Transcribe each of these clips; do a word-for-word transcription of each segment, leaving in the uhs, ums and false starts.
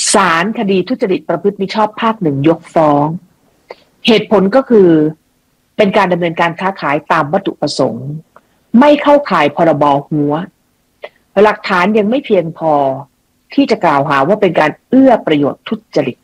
ศาลคดีทุจริตประพฤติมิชอบภาคหนึ่งยกฟ้องเหตุผลก็คือเป็นการดำเนินการค้าขายตามวัตถุประสงค์ไม่เข้าข่ายพรบหัวหลักฐานยังไม่เพียงพอที่จะกล่าวหาว่าเป็นการเอื้อประโยชน์ทุจริต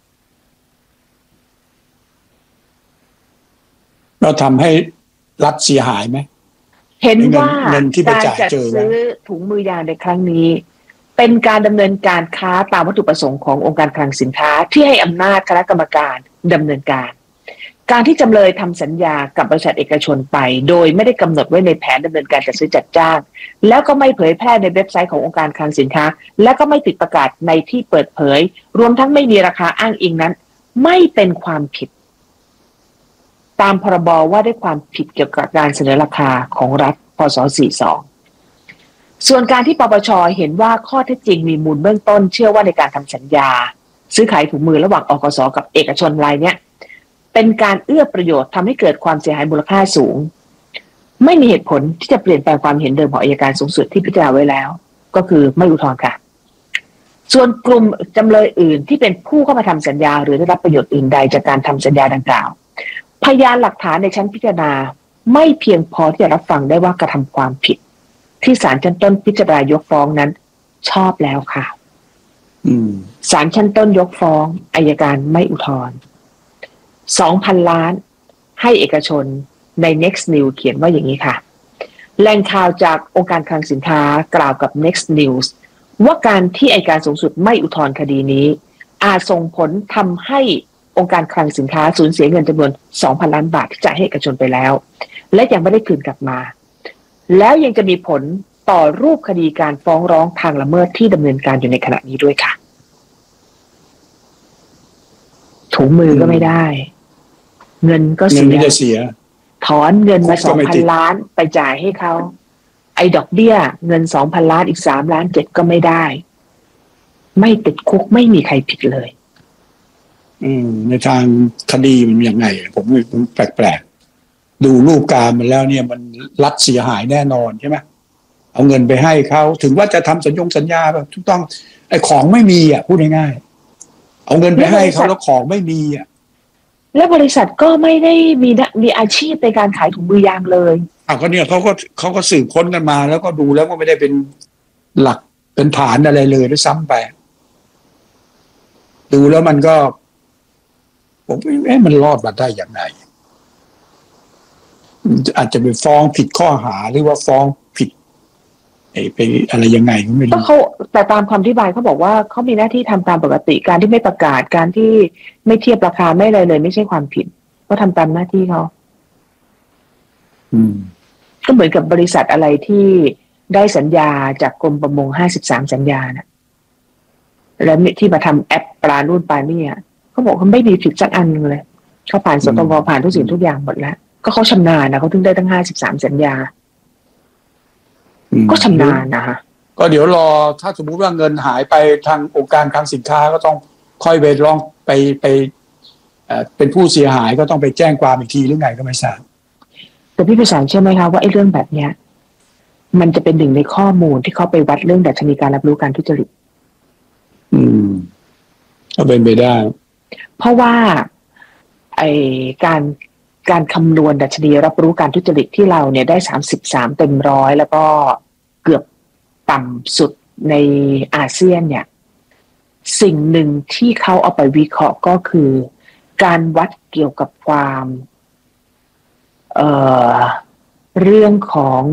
เราทำให้รัฐเสียหายไหมเห็นว่าการจัดซื้อถุงมือยางในครั้งนี้เป็นการดำเนินการค้าตามวัตถุประสงค์ขององค์การคลังสินค้าที่ให้อำนาจคณะกรรมการดำเนินการการที่จำเลยทำสัญญากับบริษัทเอกชนไปโดยไม่ได้กำหนดไว้ในแผนดำเนินการจัดซื้อจัดจ้างแล้วก็ไม่เผยแพร่ในเว็บไซต์ขององค์การคลังสินค้าและก็ไม่ติดประกาศในที่เปิดเผยรวมทั้งไม่มีราคาอ้างอิงนั้นไม่เป็นความผิดตามพรบว่าด้วยความผิดเกี่ยวกับการเสนอราคาของรัฐพ.ศ. สี่สิบสองส่วนการที่ปปช.เห็นว่าข้อเท็จจริงมีมูลเบื้องต้นเชื่อว่าในการทำสัญญาซื้อขายถุงมือระหว่างอกส.กับเอกชนรายเนี้ยเป็นการเอื้อประโยชน์ทำให้เกิดความเสียหายมูลค่าสูงไม่มีเหตุผลที่จะเปลี่ยนแปลงความเห็นเดิมของอัยการสูงสุดที่พิจารณาไว้แล้วก็คือไม่อุทธรณ์ค่ะส่วนกลุ่มจำเลยอื่นที่เป็นผู้เข้ามาทำสัญญาหรือได้รับประโยชน์อื่นใดจากการทำสัญญาดังกล่าวพยานหลักฐานในชั้นพิจารณาไม่เพียงพอที่จะรับฟังได้ว่ากระทำความผิดที่ศาลชั้นต้นพิจารณายกฟ้องนั้นชอบแล้วค่ะศาลชั้นต้นยกฟ้องอัยการไม่อุทธรณ์สองพันล้านให้เอกชนใน Next News เขียนว่าอย่างนี้ค่ะแหล่งข่าวจากองค์การคลังสินค้ากล่าวกับ Next News ว่าการที่อัยการสูงสุดไม่อุทธรณ์คดีนี้อาจส่งผลทำให้องค์การคลังสินค้าสูญเสียเงินจำนวน สองพันล้านบาทที่จ่ายให้เอกชนไปแล้วและยังไม่ได้คืนกลับมาแล้วยังจะมีผลต่อรูปคดีการฟ้องร้องทางละเมิดที่ดำเนินการอยู่ในขณะนี้ด้วยค่ะถุงมือก็ไม่ได้เงินก็เสียเสียถอนเงินมา สองพันล้านไปจ่ายให้เขาไอ้ดอกเบี้ยเงิน สองพันล้านอีกสามล้านเจ็ดก็ไม่ได้ไม่ติดคุกไม่มีใครผิดเลยอืมในทางคดีมันยังไงผมผมแปลกๆดูรูปการมันแล้วเนี่ยมันรัฐเสียหายแน่นอนใช่ไหมเอาเงินไปให้เขาถึงว่าจะทำสัญญงสัญญาแบบถูกต้องไอ้ของไม่มีอ่ะพูดง่ายๆเอาเงินไปให้เขาแล้วของไม่มีอ่ะและบริษัทก็ไม่ได้มีมีอาชีพในการขายถุงมือยางเลยอ้าวก็เนี่ยเขาก็เขาก็สืบค้นกันมาแล้วก็ดูแล้วก็ไม่ได้เป็นหลักเป็นฐานอะไรเลยด้วยซ้ำไปดูแล้วมันก็ผมเอ๊ะมันรอดมาได้อย่างไรอาจจะไปฟ้องผิดข้อหาหรือว่าฟ้องผิดไอ้ไปอะไรยังไงก็ไม่รู้เขาแต่ตามคำอธิบายเขาบอกว่าเขามีหน้าที่ทำตามปกติการที่ไม่ประกาศการที่ไม่เทียบราคาไม่อะไรเลยไม่ใช่ความผิดเขาทำตามหน้าที่เขาอืมก็เหมือนกับบริษัทอะไรที่ได้สัญญาจากกรมประมงห้าสิบสามสัญญานะแล้วที่มาทำแอปปลานู่นปลานี่อ่ะเขาบอกเขาไม่มีผิดสักอันเลยเขาผ่านสตงผ่านทุกสิ่งทุกอย่างหมดแล้วก็เขาชำนาญนะเขาถึงได้ตั้งห้าสิบสามสัญญาก็ชำนาญนะฮะก็เดี๋ยวรอถ้าสมมุติว่าเงินหายไปทางองค์การคลังสินค้าก็ต้องค่อยไปร้องไปไปเอ่อเป็นผู้เสียหายก็ต้องไปแจ้งความอีกทีหรือไงก็ไม่ทราบแต่พี่พิสารเชื่อไหมคะว่าไอ้เรื่องแบบเนี้ยมันจะเป็นหนึ่งในข้อมูลที่เขาไปวัดเรื่องดัชนีการรับรู้การทุจริตอืมก็เป็นไปได้เพราะว่าไอ้การการคำนวณดัชนีรับรู้การทุจริตที่เราเนี่ยได้สามสิบสามเต็มร้อยแล้วก็เกือบต่ำสุดในอาเซียนเนี่ยสิ่งหนึ่งที่เขาเอาไปวิเคราะห์ก็คือการวัดเกี่ยวกับความเอ่อเรื่องของ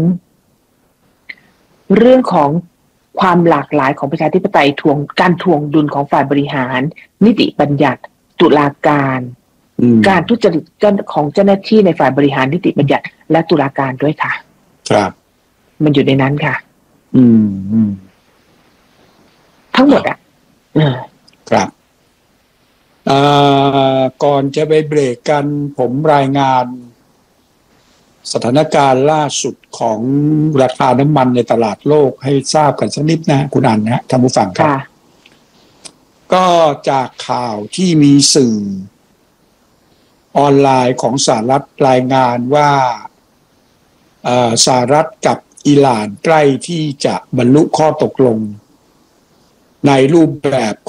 เรื่องของความหลากหลายของประชาธิปไตยทวงการทวงดุลของฝ่ายบริหารนิติบัญญัติตุลาการการทุจริตของเจ้าหน้าที่ในฝ่ายบริหารนิติบัญญัติและตุลาการด้วยค่ะครับมันอยู่ในนั้นค่ะอืมอืมทั้งหมดอ่ะครับอ่าก่อนจะไปเบรกกันผมรายงานสถานการณ์ล่าสุดของราคาน้ำมันในตลาดโลกให้ทราบกันสักนิดนะคุณอันนะท่านผู้ฟังครับก็จากข่าวที่มีสื่อออนไลน์ของสหรัฐรายงานว่าสหรัฐกับอิหร่านใกล้ที่จะบรรลุข้อตกลงในรูปแบบ